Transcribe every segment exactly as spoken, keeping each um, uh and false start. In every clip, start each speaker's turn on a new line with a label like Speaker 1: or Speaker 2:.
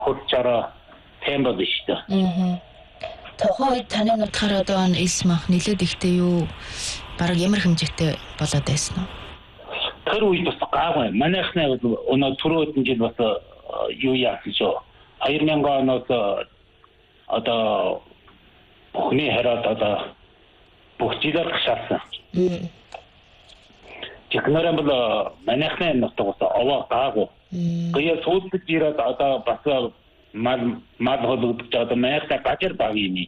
Speaker 1: хурцаараа тийм байдаг шүү дээ.
Speaker 2: Аа. Тухайн таны нутгаар одоо элс мах нэлээд ихтэй юу? Бараг ямар хэмжээтэй болоод байсан уу?
Speaker 1: Тэр үед бас гайгүй. Манайхны өнөө түрүүн жил бас юу яасан шүү. хоёр мянган оноос одоо бүхний хараад одоо бүх жилээр гашаасан. Технарам бол манайхны нутгаас овоо гаагүй. Гая сүүлд ирээд одоо бас мал мал холбогдож одоо манайхтай гажир багийн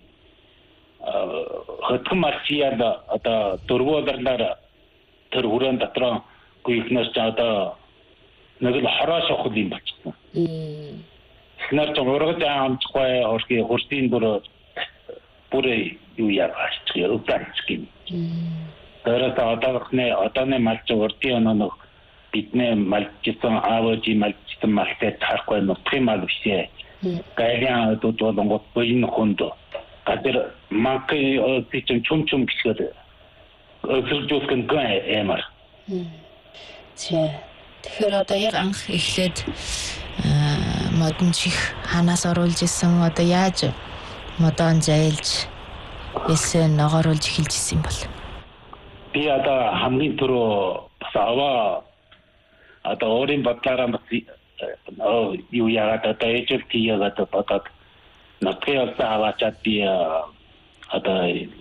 Speaker 1: хөтгөн марчияд одоо дөрвөлөрлөр тэр хүрэн дотроо гүйхнээс одоо нэг л хороос авах юм болчихсон. Технар ч ургаж амжихгүй орхи хурцын бүр бүр юу яаш чи өвдөрч гин. Тэрээс одоохны одооны малч урдын оноо бидний малчсан аавжи малчсан малтай тарахгүй нутгийн мал бишээ. Гайлян дуудуулангууд буйн хүнд гадэр манкай өчим чум чум гисгээд өсөржүүлэх гэн эмэр.
Speaker 2: Тэ. Тэгэхээр одоо яг анх эхлээд модон чих ханаас оруулж исэн одоо яаж модон зайлж эсээ ногооруулж эхэлж исэн юм бол.
Speaker 1: Би одоо хамгийн түрүү бас аваа одоо өөрийн бодлаараа юу яагаад одоо ээжэл тийягаад бодоод нотгоёл аваачаад би одоо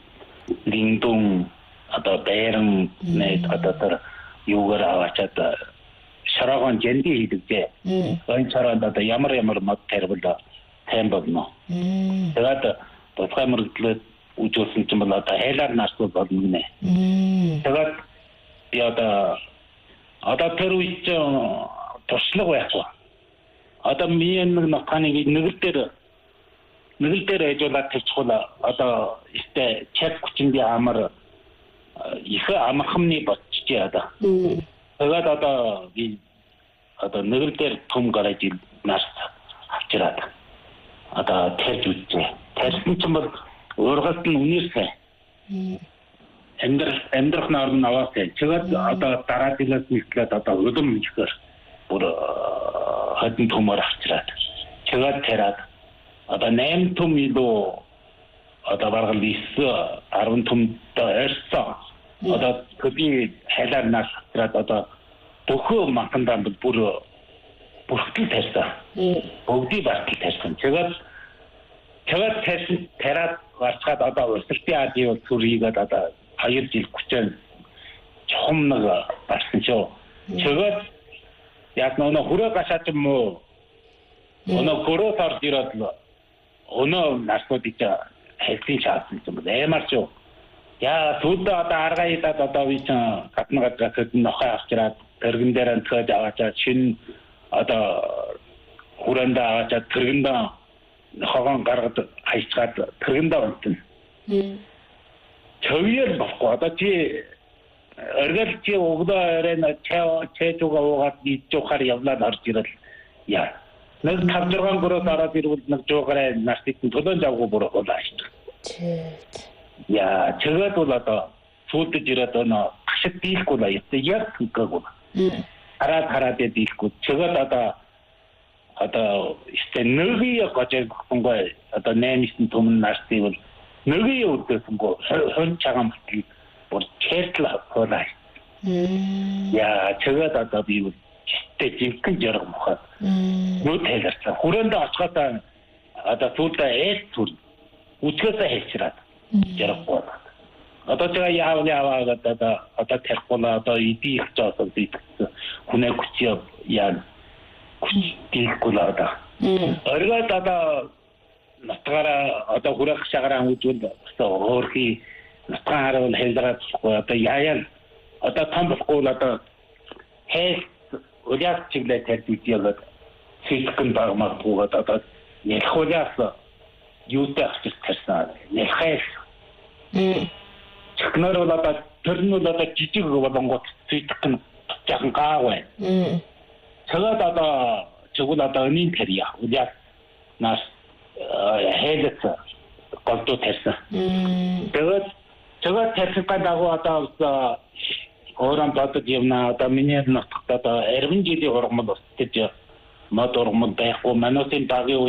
Speaker 1: линдун одоо бэрэн нэт одоо юугаар аваачаад шараган жэнди хийдэгтэй. Энэ чараад одоо ямар ямар мод тэрбэл тайм болно. Тэгээд босгай мөрөглөө үжүүлсэн ч юм бол одоо хайлаар нарсуу болно гинэ. Тэгээд я одоо одоо тэр үед туршлага байхгүй. Одоо миний нэг нотханыг нэгэл дээр нэгэл дээр ажуулаад тавьчихвал одоо ихтэй чат хүчинд амар их амархамны болчихжээ одоо. Тэгээд одоо би одоо нэгэл дээр том гараж нарс авчираад одоо тэрж үзье. Тэрсэн ч юм бол ургалт нь үнээрсэй. Амьдрал амьдрах норм аваасай. Тэгээд одоо дараа жилээс нэглээд одоо өдөм ихэр бүр хатан томор авчираад. Тэгээд тэраад одоо найман том илүү одоо баргал ис арван томтой орсон. Одоо төдий хайлаар нас авчираад одоо бөхөө махандаа бүр бүрхтэл тарьсан. Бүгдийг бартал тарьсан. Тэгээд тэгээд тарьсан тараад гарчгаад одоо өсөлтийн аадын сүрийгээд одоо хоёр жил хүчээр чухам нэг барсан шүү. Тэгээд яг нөө хүрээ гашаач юм уу? Өнөө көрөө тарж ирээд өнөө наркотик хэлтийн шаасан юм байна. Эмар шүү. Яа сүлд одоо арга идаад одоо би ч гадна гадраас нохой авчираад тэргэн дээр анцгаж аваачаад шин одоо хүрээнд аваачаад тэргэндээ хогоон гаргад хайцгаад тэргэндээ унтна. Чөвөл баггүй одоо чи оргил чи өгдөө оройн чаа чэжуга уугаад идчихаар явлаад орж ирэл яа. Нэг тав зургаан гөрөөс ороод ирвэл нэг жуугараа нарсыг төлөөлж авахгүй бүр болоо шүү. Яа, чигэд бол одоо сүүлдэж ирээд өнөө гашид дийлэхгүй л яг төгөөгүй. Хараад хараад дийлэхгүй. Чигэд одоо одоо ихтэй нэгийг гожиггүй одоо наймсан түмэн нарсыг бол нэгийг өдөөсөнгөө хон чагаан битгий бүр чэтэл хоолой. Яа, чигэд одоо би бол ихтэй жинхэнэ жаргал мохоо. Юу тайларсан. Хүрээндээ очихоо одоо сүүлдээ ээлт түр үчгээсээ хэлчираад жаргахгүй. Одоо тэгээ яав яаваа гэдэг одоо тэрхүүл одоо идэх жаасан дийгсэн хүнээ хүчээ яа дийхгүй л одоо. Оргоод одоо натгаараа одоо хүрэх шагараа үзвэл өөрхий натгаан харуул хэлдэггүй одоо яаяа одоо том болохгүй одоо хэл уяас чиглээ тэрдийгээд сэтгэн багмаггүйгээд одоо ялхуулаас юутай ахчих тарсан ялхайс чигнэр бол одоо тэр нь бол одоо жижиг болонгот сэтгэн жахан гаагүй тэгээд одоо чигүүл одоо өнийн тэрья уяас нас хэлэц голдуу тарсан тэгээд тэгээд тарсан дагуу одоо orang batu dia na, ada minyak nak, ada erwin jadi orang malas, kerja, mat orang malas, aku manusia bagi